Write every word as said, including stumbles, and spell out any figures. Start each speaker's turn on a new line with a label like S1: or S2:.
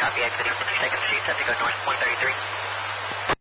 S1: Copy, exiting from second street, set to go north, one thirty-three.